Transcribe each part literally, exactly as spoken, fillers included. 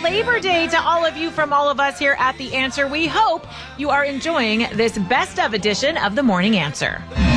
Labor Day to all of you from all of us here at The Answer. We hope you are enjoying this best of edition of The Morning Answer.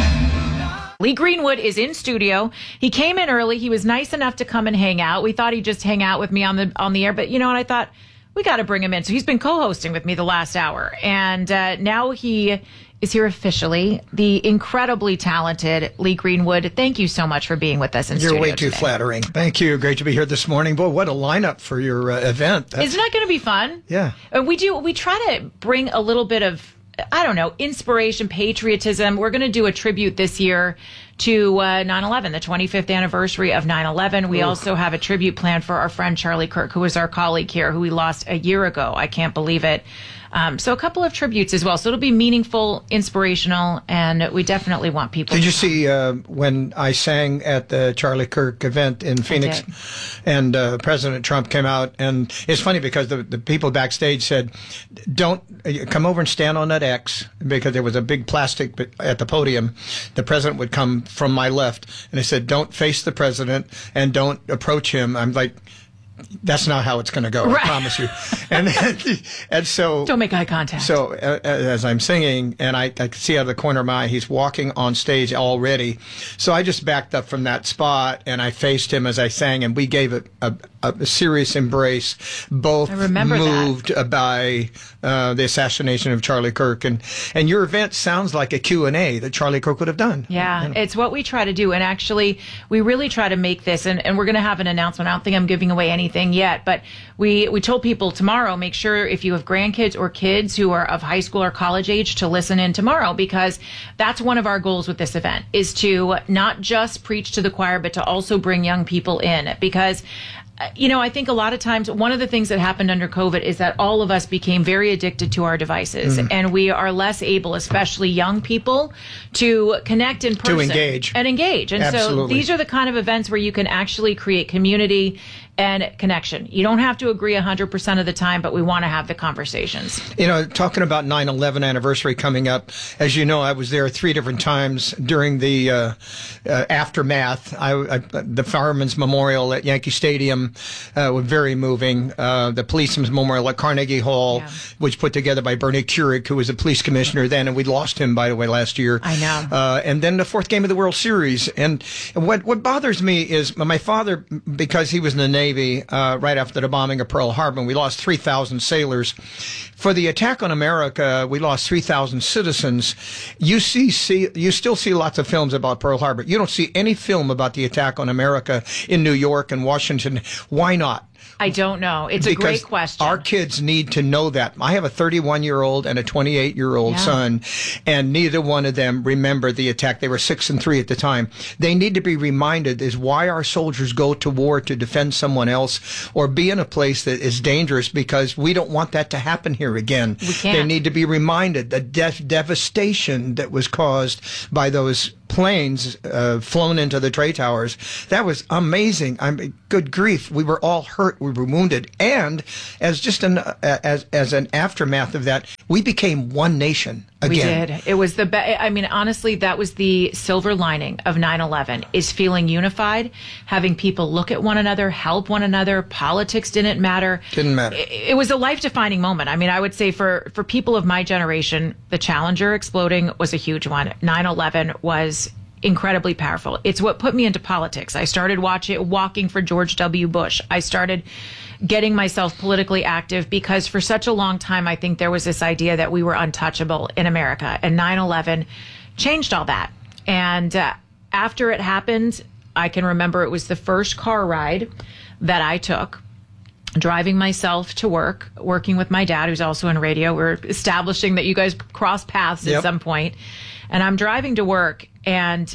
Lee Greenwood is in studio. He came in early. He was nice enough to come and hang out. We thought he'd just hang out with me on the on the air, but you know what? I thought we got to bring him in. So he's been co-hosting with me the last hour, and uh, now he is here officially. The incredibly talented Lee Greenwood. Thank you so much for being with us in You're studio way too today. flattering. Thank you. Great to be here this morning. Boy, what a lineup for your uh, event. That's, Isn't that going to be fun? Yeah. And we do. We try to bring a little bit of, I don't know, inspiration, patriotism. We're going to do a tribute this year to uh, nine eleven, the twenty-fifth anniversary of nine eleven. We Ooh. also have a tribute planned for our friend Charlie Kirk, who was our colleague here, who we lost a year ago. I can't believe it. Um, so a couple of tributes as well. So it'll be meaningful, inspirational, and we definitely want people Did to you see uh, when I sang at the Charlie Kirk event in Phoenix, and uh, President Trump came out? And it's funny because the, the people backstage said, don't uh, come over and stand on that X, because there was a big plastic at the podium. The president would come from my left, and they said, don't face the president and don't approach him. I'm like, that's not how it's going to go. Right. I promise you. And and so don't make eye contact. So uh, as I'm singing, and I, I can see out of the corner of my eye, he's walking on stage already. So I just backed up from that spot and I faced him as I sang, and we gave a, a, a serious embrace. Both I remember moved that. by uh, the assassination of Charlie Kirk, and and your event sounds like a Q and A that Charlie Kirk would have done. Yeah, you know? It's what we try to do, and actually, we really try to make this, and, and we're going to have an announcement. I don't think I'm giving away anything. Anything yet, but we we told people tomorrow, make sure if you have grandkids or kids who are of high school or college age to listen in tomorrow, because that's one of our goals with this event, is to not just preach to the choir, but to also bring young people in. Because you know, I think a lot of times one of the things that happened under COVID is that all of us became very addicted to our devices, mm. and we are less able, especially young people, to connect in person. To engage. And engage. And Absolutely. so these are the kind of events where you can actually create community and connection. You don't have to agree one hundred percent of the time, but we want to have the conversations. You know, talking about nine eleven anniversary coming up, as you know, I was there three different times during the uh, uh, aftermath. I, I, the Fireman's Memorial at Yankee Stadium uh, was very moving. Uh, the Policeman's Memorial at Carnegie Hall, yeah. which put together by Bernie Keurig, who was a police commissioner then, and we lost him, by the way, last year. I know. Uh, and then the fourth game of the World Series. And what, what bothers me is my father, because he was in the Navy, Uh, right after the bombing of Pearl Harbor, we lost three thousand sailors. For the attack on America, we lost three thousand citizens. You see, see, you still see lots of films about Pearl Harbor. You don't see any film about the attack on America in New York and Washington. Why not? I don't know. It's because a great question. Our kids need to know that. I have a thirty-one-year-old and a twenty-eight-year-old yeah. son, and neither one of them remember the attack. They were six and three at the time. They need to be reminded is why our soldiers go to war, to defend someone else or be in a place that is dangerous, because we don't want that to happen here again. We can't. They need to be reminded the de- devastation that was caused by those planes uh, flown into the trade towers. That was amazing. I mean, good grief. We were all hurt. We were wounded. And as just an uh, as as an aftermath of that, we became one nation again. We did. It was the be- I mean, honestly, that was the silver lining of nine eleven, is feeling unified, having people look at one another, help one another. Politics didn't matter. Didn't matter. It, it was a life-defining moment. I mean, I would say for, for people of my generation, the Challenger exploding was a huge one. nine eleven was incredibly powerful. It's what put me into politics. I started watching, walking for George W. Bush. I started getting myself politically active because for such a long time, I think there was this idea that we were untouchable in America, and nine eleven changed all that. And uh, after it happened, I can remember it was the first car ride that I took, driving myself to work, working with my dad, who's also in radio. We're establishing that you guys cross paths yep. at some point. And I'm driving to work and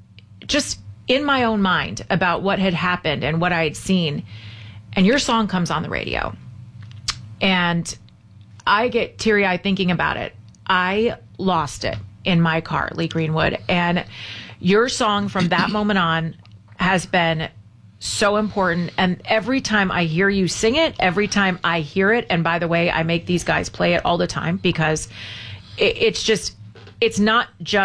just in my own mind about what had happened and what I had seen. And your song comes on the radio. And I get teary-eyed thinking about it. I lost it in my car, Lee Greenwood. And your song from that moment on has been so important. And every time I hear you sing it, every time I hear it, and by the way, I make these guys play it all the time because it, it's just, it's not just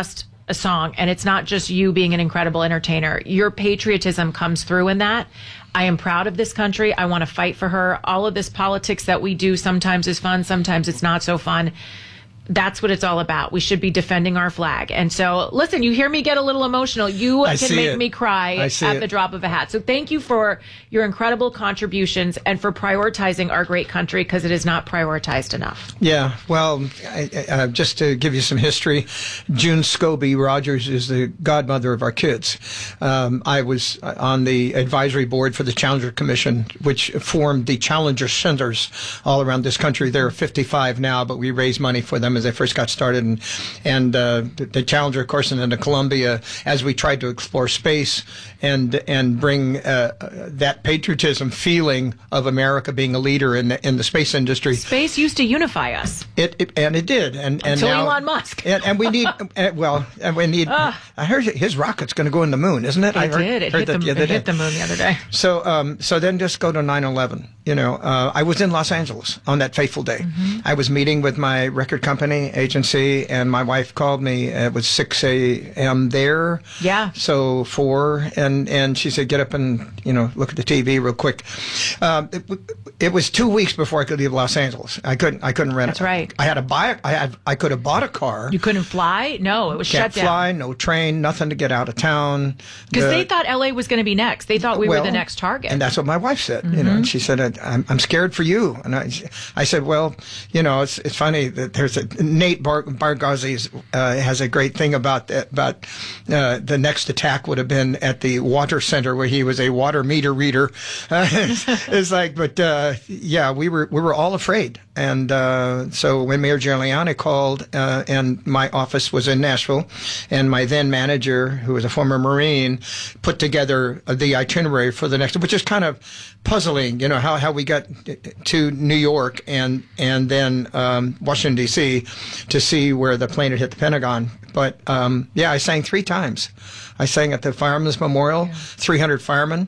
a song, and it's not just you being an incredible entertainer. Your patriotism comes through in that. I am proud of this country. I want to fight for her. All of this politics that we do sometimes is fun, sometimes it's not so fun. That's what it's all about. We should be defending our flag. And so, listen, you hear me get a little emotional. You I can make it. me cry at it. the drop of a hat. So thank you for your incredible contributions and for prioritizing our great country, because it is not prioritized enough. Yeah, well, I, I, uh, just to give you some history, June Scobie Rogers is the godmother of our kids. Um, I was on the advisory board for the Challenger Commission, which formed the Challenger Centers all around this country. There are fifty-five now, but we raise money for them as they first got started, and and uh, the, the Challenger, of course, and then the Columbia, as we tried to explore space and and bring uh, that patriotism feeling of America being a leader in the in the space industry. Space used to unify us. It, it and it did, and and until now, Elon Musk. and, and we need uh, well, and we need. Uh, I heard his rocket's going to go in the moon, isn't it? It I heard, did. It, heard hit the, the it hit the moon the other day. So um, so then just go to nine eleven. You know, uh, I was in Los Angeles on that fateful day. Mm-hmm. I was meeting with my record company agency, and my wife called me. It was six a.m. there. Yeah. So four, and, and she said, get up and, you know, look at the T V real quick. Um, it, it was two weeks before I could leave Los Angeles. I couldn't, I couldn't rent That's it. That's right. I had to buy, I had, I could have bought a car. You couldn't fly? No, it was Can't shut down. fly, no train, nothing to get out of town. Because The- they thought L A was going to be next. They thought we well, were the next target. And that's what my wife said, you know, and she said, I'm, I'm scared for you. And I, I said, well, you know, it's, it's funny that there's a, Nate Bar, Bargatze uh, has a great thing about that, about uh, the next attack would have been at the water center where he was a water meter reader. Uh, it's like, but uh, yeah, we were, we were all afraid. And uh, so when Mayor Giuliani called, uh, and my office was in Nashville, and my then manager, who was a former Marine, put together the itinerary for the next, which is kind of puzzling, you know, how, how we got to New York and and then um, Washington, D C to see where the plane had hit the Pentagon. But um, yeah, I sang three times. I sang at the Firemen's Memorial, yeah. three hundred firemen.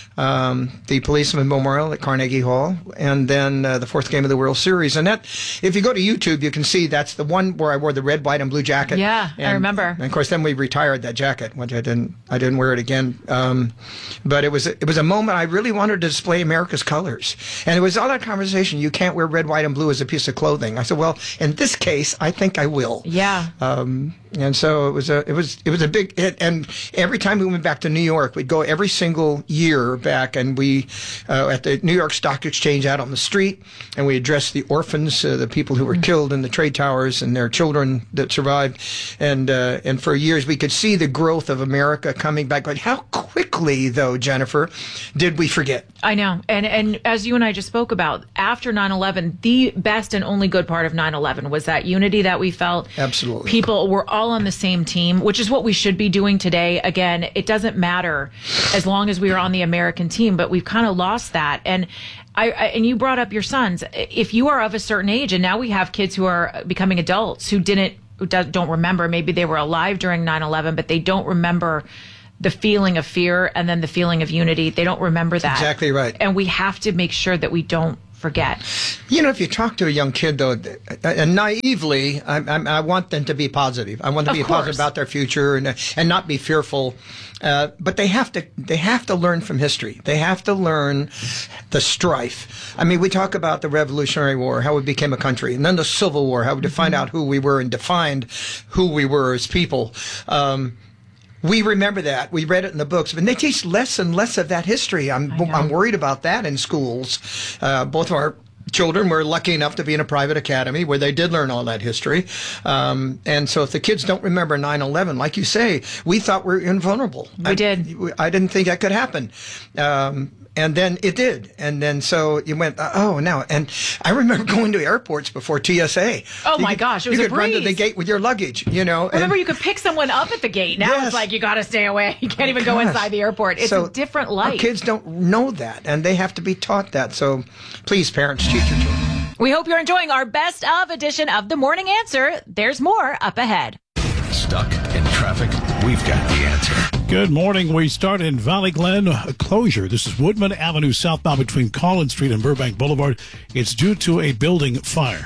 Um, the Policeman Memorial at Carnegie Hall, and then uh, the fourth game of the World Series. And that, if you go to YouTube, you can see that's the one where I wore the red, white, and blue jacket. Yeah, and, I remember. And of course, then we retired that jacket, which I didn't, I didn't wear it again. Um, but it was, it was a moment I really wanted to display America's colors. And it was all that conversation. You can't wear red, white, and blue as a piece of clothing. I said, well, in this case, I think I will. Yeah. Um, and so it was a, it was, it was a big hit. And every time we went back to New York, we'd go every single year back, and we, uh, at the New York Stock Exchange out on the street, and we addressed the orphans, uh, the people who were mm-hmm. killed in the trade towers, and their children that survived. And, uh, and for years we could see the growth of America coming back. But how quickly, though, Jennifer, did we forget? I know. And, and as you and I just spoke about, after nine eleven, the best and only good part of nine eleven was that unity that we felt. Absolutely. People were all on the same team, which is what we should be doing today. Again, it doesn't matter as long as we are on the American team, but we've kind of lost that. And I, I and you brought up your sons. If you are of a certain age, and now we have kids who are becoming adults who didn't, who don't remember, maybe they were alive during nine eleven, but they don't remember the feeling of fear and then the feeling of unity. They don't remember that. Exactly right. And we have to make sure that we don't forget. You know, if you talk to a young kid, though, and naively, I, I, I want them to be positive. I want them to be positive about their future and and not be fearful. Uh, but they have to they have to learn from history. They have to learn the strife. I mean, we talk about the Revolutionary War, how we became a country, and then the Civil War, how we defined mm-hmm. out who we were and defined who we were as people. Um, We remember that. We read it in the books, but they teach less and less of that history. I'm I'm worried about that in schools. Uh, both of our children were lucky enough to be in a private academy where they did learn all that history. Um, and so if the kids don't remember nine eleven, like you say, we thought we were invulnerable. We I, did. I didn't think that could happen. Um, And then it did. And then so you went, oh, no. And I remember going to airports before T S A. Oh, you my could, gosh. It was you a could run breeze. to the gate with your luggage, you know. Remember, and, you could pick someone up at the gate. Now yes. it's like, you got to stay away. You can't even Gosh. go inside the airport. It's so a different life. Our kids don't know that, and they have to be taught that. So please, parents, teach your children. We hope you're enjoying our best of edition of The Morning Answer. There's more up ahead. Stuck in traffic? We've got the answer. Good morning. We start in Valley Glen. A closure. This is Woodman Avenue southbound between Collins Street and Burbank Boulevard. It's due to a building fire.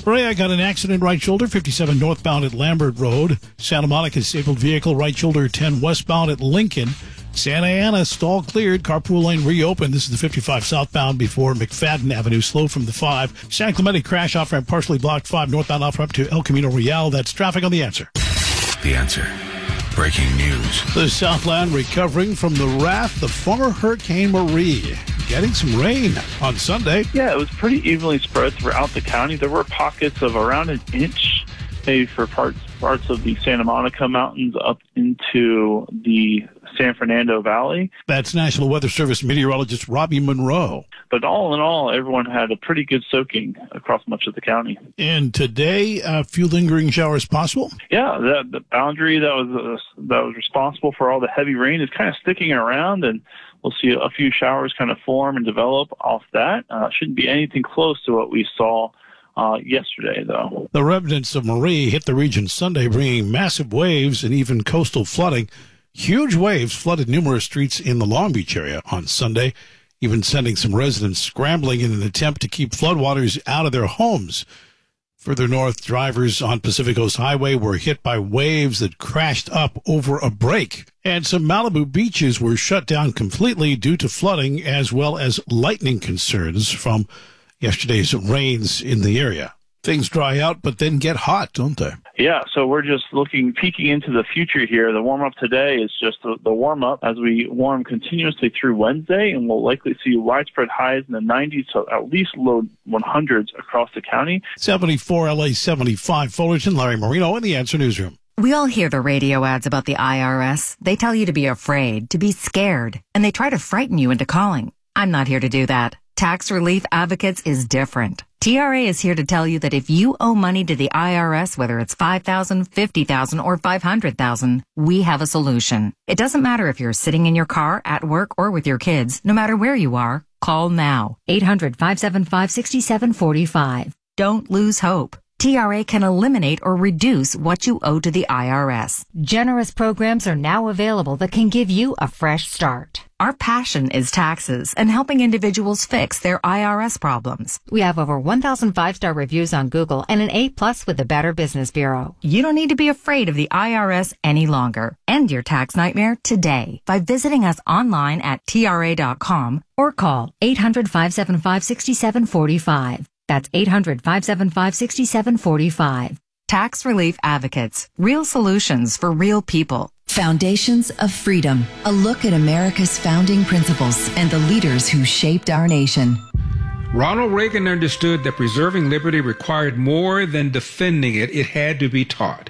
Brea got an accident right shoulder, fifty-seven northbound at Lambert Road. Santa Monica disabled vehicle right shoulder ten westbound at Lincoln. Santa Ana stall cleared, carpool lane reopened. This is the fifty-five southbound before McFadden Avenue, slow from the five. San Clemente crash off ramp partially blocked five northbound off ramp to El Camino Real. That's traffic on The Answer. The Answer. Breaking news. The Southland recovering from the wrath of former Hurricane Marie. Getting some rain on Sunday. Yeah, it was pretty evenly spread throughout the county. There were pockets of around an inch, maybe for parts parts of the Santa Monica Mountains up into the San Fernando Valley. That's National Weather Service meteorologist Robbie Monroe. But all in all, everyone had a pretty good soaking across much of the county. And today, a few lingering showers possible? Yeah, the, the boundary that was uh, that was responsible for all the heavy rain is kind of sticking around, and we'll see a few showers kind of form and develop off that. Uh, shouldn't be anything close to what we saw Uh, yesterday, though. The remnants of Marie hit the region Sunday, bringing massive waves and even coastal flooding. Huge waves flooded numerous streets in the Long Beach area on Sunday, even sending some residents scrambling in an attempt to keep floodwaters out of their homes. Further north, drivers on Pacific Coast Highway were hit by waves that crashed up over a break. And some Malibu beaches were shut down completely due to flooding as well as lightning concerns from yesterday's rains in the area. Things dry out, but then get hot, don't they? Yeah, so we're just looking, peeking into the future here. The warm-up today is just the, the warm-up as we warm continuously through Wednesday, and we'll likely see widespread highs in the nineties to at least low hundreds across the county. seventy-four L A, seventy-five Fullerton. Larry Marino in the Answer Newsroom. We all hear the radio ads about the I R S. They tell you to be afraid, to be scared, and they try to frighten you into calling. I'm not here to do that. Tax Relief Advocates is different. T R A is here to tell you that if you owe money to the I R S, whether it's five thousand dollars, fifty thousand dollars, or five hundred thousand dollars, we have a solution. It doesn't matter if you're sitting in your car, at work, or with your kids. No matter where you are, call now. eight hundred, five seven five, six seven four five. Don't lose hope. T R A can eliminate or reduce what you owe to the I R S. Generous programs are now available that can give you a fresh start. Our passion is taxes and helping individuals fix their I R S problems. We have over one thousand five-star reviews on Google and an A plus with the Better Business Bureau. You don't need to be afraid of the I R S any longer. End your tax nightmare today by visiting us online at T R A dot com or call eight hundred, five seven five, six seven four five. That's eight hundred, five seven five, six seven four five. Tax Relief Advocates. Real solutions for real people. Foundations of Freedom. A look at America's founding principles and the leaders who shaped our nation. Ronald Reagan understood that preserving liberty required more than defending it. It had to be taught.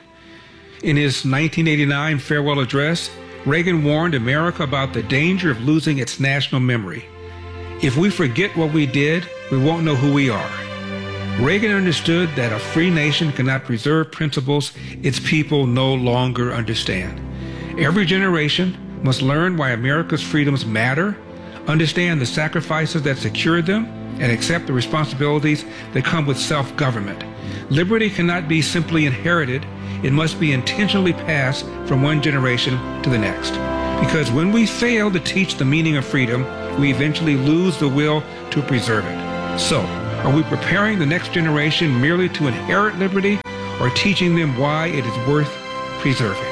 In his nineteen eighty-nine farewell address, Reagan warned America about the danger of losing its national memory. If we forget what we did, we won't know who we are. Reagan understood that a free nation cannot preserve principles its people no longer understand. Every generation must learn why America's freedoms matter, understand the sacrifices that secured them, and accept the responsibilities that come with self-government. Liberty cannot be simply inherited. It must be intentionally passed from one generation to the next. Because when we fail to teach the meaning of freedom, we eventually lose the will to preserve it. So, are we preparing the next generation merely to inherit liberty, or teaching them why it is worth preserving?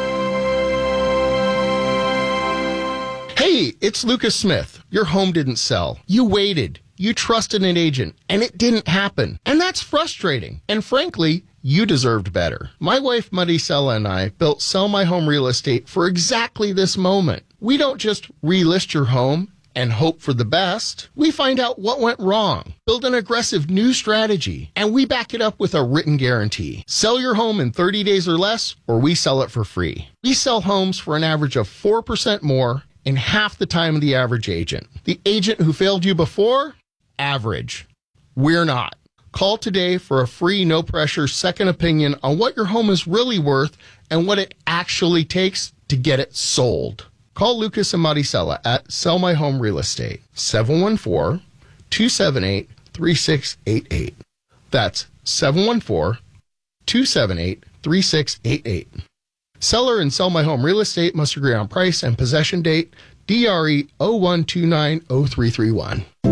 Hey, it's Lucas Smith. Your home didn't sell. You waited. You trusted an agent, and it didn't happen. And that's frustrating. And frankly, you deserved better. My wife, Maricela, and I built Sell My Home Real Estate for exactly this moment. We don't just relist your home and hope for the best. We find out what went wrong, build an aggressive new strategy, and we back it up with a written guarantee. Sell your home in thirty days or less, or we sell it for free. We sell homes for an average of four percent more in half the time of the average agent. The agent who failed you before? Average. We're not. Call today for a free, no-pressure second opinion on what your home is really worth and what it actually takes to get it sold. Call Lucas and Maricela at Sell My Home Real Estate, seven one four, two seven eight, three six eight eight. That's seven one four, two seven eight, three six eight eight. Seller and Sell My Home Real Estate must agree on price and possession date. D R E zero one two nine zero three three one.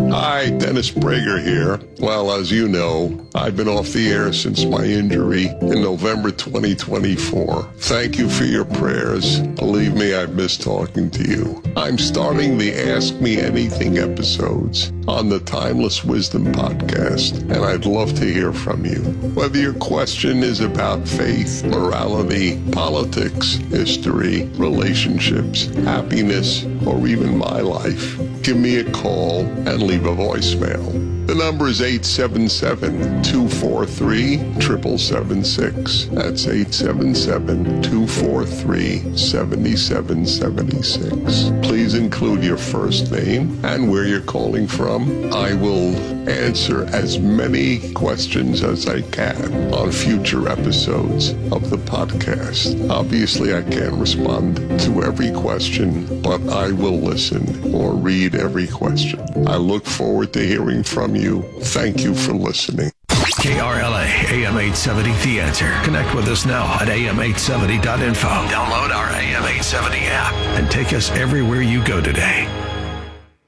Hi, Dennis Prager here. Well, as you know, I've been off the air since my injury in November twenty twenty-four. Thank you for your prayers. Believe me, I've missed talking to you. I'm starting the Ask Me Anything episodes on the Timeless Wisdom podcast, and I'd love to hear from you. Whether your question is about faith, morality, politics, history, relationships, happiness, or even my life, give me a call and leave a voicemail. The number is eight seven seven, two four three, seven seven seven six. That's eight seven seven, two four three, seven seven seven six. Please include your first name and where you're calling from. I will answer as many questions as I can on future episodes of the podcast. Obviously, I can't respond to every question, but I will listen or read every question. I look forward to hearing from you. Thank you for listening. K R L A, A M eight seventy, The Answer. Connect with us now at A M eight seventy dot info. Download our A M eight seventy app and take us everywhere you go today.